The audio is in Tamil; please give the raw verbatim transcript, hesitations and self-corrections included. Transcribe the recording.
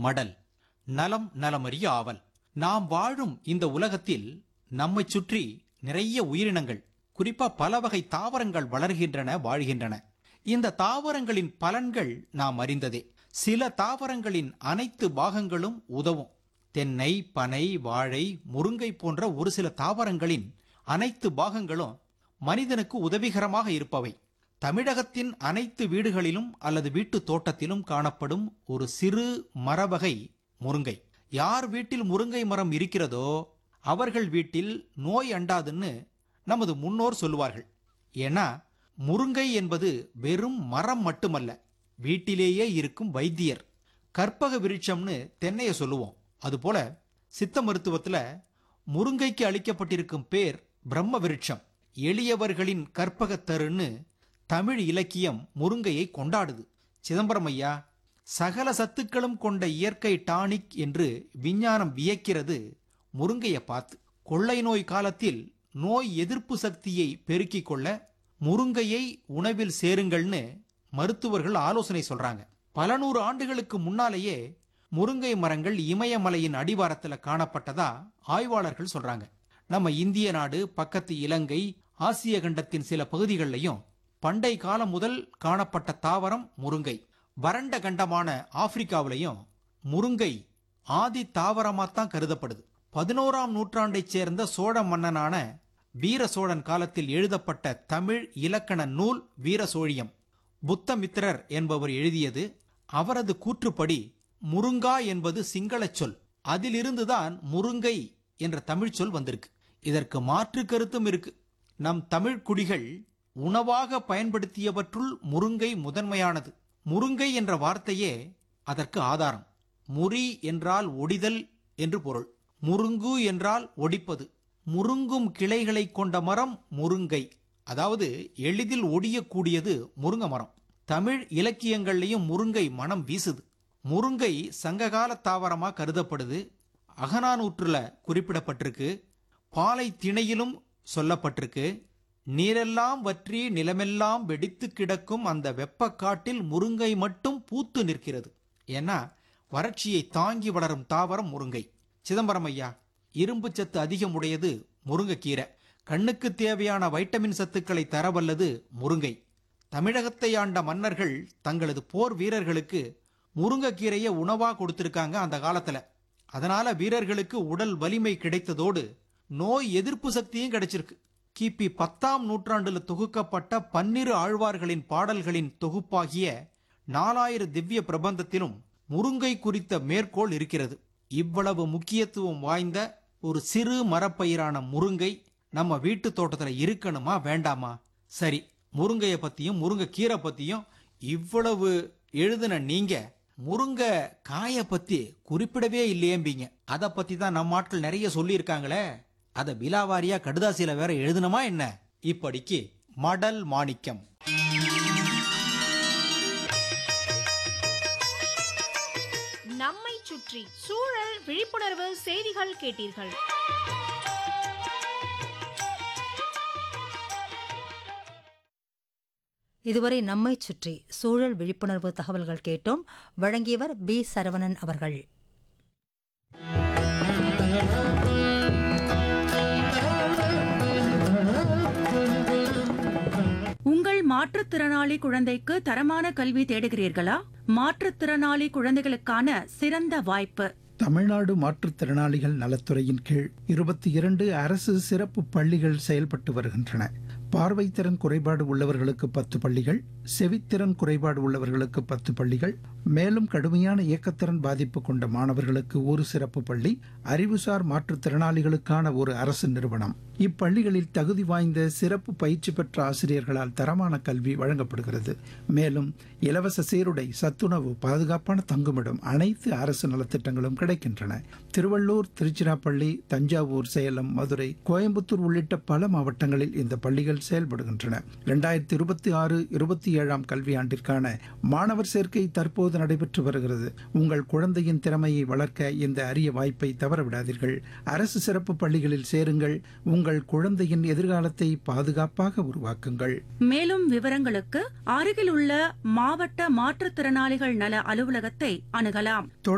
மடல். நலம் நலமறிய ஆவல். நாம் வாழும் இந்த உலகத்தில் நம்மை சுற்றி நிறைய உயிரினங்கள், குறிப்பா பல வகை தாவரங்கள் வளர்கின்றன, வாழ்கின்றன. இந்த தாவரங்களின் பலன்கள் நாம் அறிந்ததே. சில தாவரங்களின் அனைத்து பாகங்களும் உதவும். தென்னை, பனை, வாழை, முருங்கை போன்ற ஒரு சில தாவரங்களின் அனைத்து பாகங்களும் மனிதனுக்கு உதவிகரமாக இருப்பவை. தமிழகத்தின் அனைத்து வீடுகளிலும் அல்லது வீட்டு தோட்டத்திலும் காணப்படும் ஒரு சிறு மரவகை முருங்கை. யார் வீட்டில் முருங்கை மரம் இருக்கிறதோ அவர்கள் வீட்டில் நோய் அண்டாதுன்னு நமது முன்னோர் சொல்லுவார்கள். ஏன்னா முருங்கை என்பது வெறும் மரம் மட்டுமல்ல, வீட்டிலேயே இருக்கும் வைத்தியர். கற்பக விருட்சம்னு தென்னையை சொல்லுவோம். அதுபோல சித்த மருத்துவத்துல முருங்கைக்கு அளிக்கப்பட்டிருக்கும் பேர் பிரம்ம விருட்சம். எளியவர்களின் கற்பகத்தருன்னு தமிழ் இலக்கியம் முருங்கையை கொண்டாடுது. சிதம்பரம் ஐயா, சகல சத்துக்களும் கொண்ட இயற்கை டானிக் என்று விஞ்ஞானம் வியக்கிறது முருங்கையை பார்த்து. கொள்ளை நோய் காலத்தில் நோய் எதிர்ப்பு சக்தியை பெருக்கிக் கொள்ள முருங்கையை உணவில் சேருங்கள்னு மருத்துவர்கள் ஆலோசனை சொல்றாங்க. பல நூறு ஆண்டுகளுக்கு முன்னாலேயே முருங்கை மரங்கள் இமயமலையின் அடிவாரத்தில் காணப்பட்டதா ஆய்வாளர்கள் சொல்றாங்க. நம்ம இந்திய நாடு, பக்கத்து இலங்கை, ஆசிய கண்டத்தின் சில பகுதிகளிலையும் பண்டை காலம் முதல் காணப்பட்ட தாவரம் முருங்கை. வறண்ட கண்டமான ஆப்பிரிக்காவிலையும் முருங்கை ஆதி தாவரமாத்தான் கருதப்படுது. பதினோராம் நூற்றாண்டைச் சேர்ந்த சோழ மன்னனான வீர சோழன் காலத்தில் எழுதப்பட்ட தமிழ் இலக்கண நூல் வீரசோழியம் புத்தமித்திரர் என்பவர் எழுதியது. அவரது கூற்றுப்படி முருங்கா என்பது சிங்கள சொல். அதிலிருந்துதான் முருங்கை என்ற தமிழ் சொல் வந்திருக்கு. இதற்கு மாற்று கருத்தும் இருக்கு. நம் தமிழ் குடிகள் உணவாக பயன்படுத்தியவற்றுள் முருங்கை முதன்மையானது. முருங்கை என்ற வார்த்தையே அதற்கு ஆதாரம். முறி என்றால் ஒடிதல் என்று பொருள். முருங்கு என்றால் ஒடிப்பது. முருங்கும் கிளைகளை கொண்ட மரம் முருங்கை. அதாவது எளிதில் ஒடியக்கூடியது முருங்க மரம். தமிழ் இலக்கியங்கள்லையும் முருங்கை மனம் வீசுது. முருங்கை சங்ககால தாவரமா கருதப்படுது. அகநானூற்றுல குறிப்பிடப்பட்டிருக்கு. பாலை திணையிலும் சொல்லப்பட்டிருக்கு. நீரெல்லாம் வற்றி நிலமெல்லாம் வெடித்து கிடக்கும் அந்த வெப்பக்காட்டில் முருங்கை மட்டும் பூத்து நிற்கிறது. ஏன்னா வறட்சியை தாங்கி வளரும் தாவரம் முருங்கை. சிதம்பரம் ஐயா, இரும்பு சத்து அதிகம் உடையது முருங்கைக்கீரை. கண்ணுக்கு தேவையான வைட்டமின் சத்துக்களை தரவல்லது முருங்கை. தமிழகத்தை ஆண்ட மன்னர்கள் தங்களது போர் வீரர்களுக்கு முருங்கைக்கீரையை உணவா கொடுத்திருக்காங்க அந்த காலத்துல. அதனால வீரர்களுக்கு உடல் வலிமை கிடைத்ததோடு நோய் எதிர்ப்பு சக்தியும் கிடைச்சிருக்கு. கிபி பத்தாம் நூற்றாண்டுல தொகுக்கப்பட்ட பன்னிரு ஆழ்வார்களின் பாடல்களின் தொகுப்பாகிய நாலாயிரம் திவ்ய பிரபந்தத்திலும் முருங்கை குறித்த மேற்கோள் இருக்கிறது. இவ்வளவு முக்கியத்துவம் வாய்ந்த ஒரு சிறு மரப்பயிரான முருங்கை நம்ம வீட்டு தோட்டத்துல இருக்கணுமா வேண்டாமா? சரி, முருங்கையை பத்தியும் முருங்கை கீரை பத்தியும் இவ்வளவு எழுதுன நீங்க முருங்கை காய பத்தி குறிப்பிடவே இல்லையேம்பீங்க. அதை பத்தி தான் நம்ம ஆட்கள் நிறைய சொல்லி இருக்காங்களே. அதை விலாவாரியா கடுதாசியில வேற எழுதணுமா என்ன? இப்படிக்கு மடல் மாணிக்கம். நம்மை சுற்றி சூழல் விழிப்புணர்வு செய்திகள் கேட்டீர்கள். இதுவரை நம்மை சுற்றி சூழல் விழிப்புணர்வு தகவல்கள் கேட்டோம். வழங்கியவர் பி சரவணன் அவர்கள். உங்கள் மாற்றுத்திறனாளி குழந்தைக்கு தரமான கல்வி தேடுகிறீர்களா? மாற்றுத்திறனாளி குழந்தைகளுக்கான சிறந்த வாய்ப்பு. தமிழ்நாடு மாற்றுத்திறனாளிகள் நலத்துறையின் கீழ் இருபத்தி இரண்டு அரசு சிறப்பு பள்ளிகள் செயல்பட்டு வருகின்றன. பார்வைத்திறன் குறைபாடு உள்ளவர்களுக்கு பத்து பள்ளிகள், செவித்திறன் குறைபாடு உள்ளவர்களுக்கு பத்து பள்ளிகள், மேலும் கடுமையான இயக்கத்திறன் பாதிப்பு கொண்ட மாணவர்களுக்கு ஒரு சிறப்பு பள்ளி, அறிவுசார் மாற்றுத்திறனாளிகளுக்கான ஒரு அரசு நிறுவனம். இப்பள்ளிகளில் தகுதி வாய்ந்த சிறப்பு பயிற்சி பெற்ற ஆசிரியர்களால் தரமான கல்வி வழங்கப்படுகிறது. மேலும் இலவச சீருடை, சத்துணவு, பாதுகாப்பான தங்குமிடம், அனைத்து அரசு நலத்திட்டங்களும் கிடைக்கின்றன. திருவள்ளூர், திருச்சிராப்பள்ளி, தஞ்சாவூர், சேலம், மதுரை, கோயம்புத்தூர் உள்ளிட்ட பல மாவட்டங்களில் இந்த பள்ளிகள் செயல்படுகின்றன. இரண்டாயிரத்தி இருபத்தி ஆறு இருபத்தி ஏழாம் கல்வியாண்டிற்கான மாணவர் சேர்க்கை தற்போது நடைபெற்று வருகிறது. உங்கள் குழந்தையின் திறமையை வளர்க்க இந்த அரிய வாய்ப்பை தவறவிடாதீர்கள். அரசு சிறப்பு பள்ளிகளில் சேருங்கள். உங்கள் குழந்தையின் எதிர்காலத்தை பாதுகாப்பாக உருவாக்குங்கள். மேலும் விவரங்களுக்கு அருகில் உள்ள மாவட்ட மாற்றுத்திறனாளிகள் நல அலுவலகத்தை அணுகலாம்.